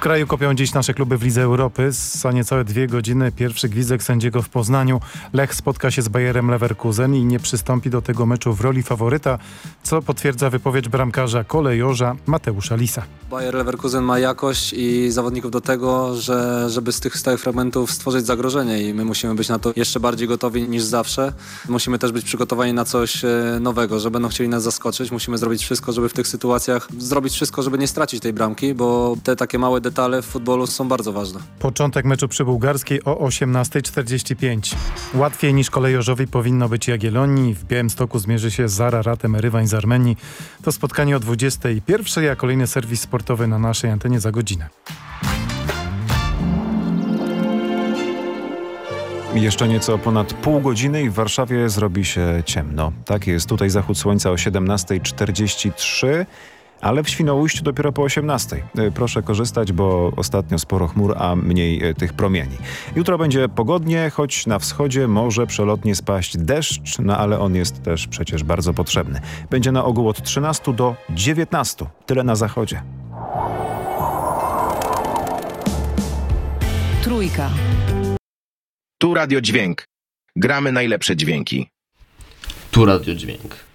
kraju kopią dziś nasze kluby w Lidze Europy. Za niecałe 2 godziny pierwszy gwizdek sędziego w Poznaniu. Lech spotka się z Bayerem Leverkusen i nie przystąpi do tego meczu w roli faworyta, co potwierdza wypowiedź bramkarza kolejorza Mateusza Lisa. Bayer Leverkusen ma jakość i zawodników do tego, żeby z tych stałych fragmentów stworzyć zagrożenie i my musimy być na to jeszcze bardziej gotowi niż zawsze. Musimy też być przygotowani na coś nowego, że będą chcieli nas zaskoczyć. Musimy zrobić wszystko, żeby w tych sytuacjach zrobić wszystko, żeby nie stracić tej bramki, bo te takie małe detale w futbolu są bardzo ważne. Początek meczu przy Bułgarskiej o 18:45. Łatwiej niż kolejorzowi powinno być Jagiellonii. W Białymstoku zmierzy się z Araratem Erywań z Armenii. To spotkanie o 21:00, a kolejny serwis sportowy na naszej antenie za godzinę. Jeszcze nieco ponad pół godziny i w Warszawie zrobi się ciemno. Tak jest, tutaj zachód słońca o 17:43, ale w Świnoujściu dopiero po 18:00. Proszę korzystać, bo ostatnio sporo chmur, a mniej tych promieni. Jutro będzie pogodnie, choć na wschodzie może przelotnie spaść deszcz, no ale on jest też przecież bardzo potrzebny. Będzie na ogół od 13 do 19. Tyle na zachodzie. Trójka. Tu Radio Dźwięk. Gramy najlepsze dźwięki. Tu Radio Dźwięk.